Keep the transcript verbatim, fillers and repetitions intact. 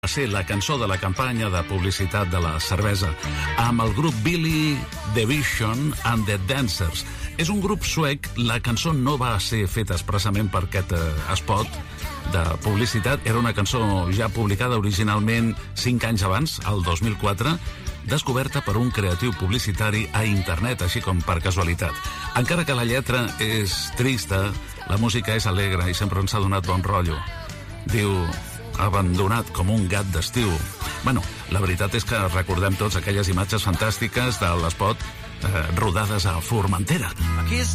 Va ser la cançó de la campanya de publicitat de la cervesa amb el grup Billy the Vision and the Dancers. És un grup suec. La cançó no va ser feta expressament per aquest eh, spot de publicitat. Era una cançó ja publicada originalment cinc anys abans, el dos mil quatre, descoberta per un creatiu publicitari a internet, així com per casualitat. Encara que la lletra és trista, la música és alegre i sempre ens ha donat bon rotllo. Diu, abandonat com un gat d'estiu. Bueno, la veritat és que recordem tots aquelles imatges fantàstiques de l'espot eh, rodades a Formentera.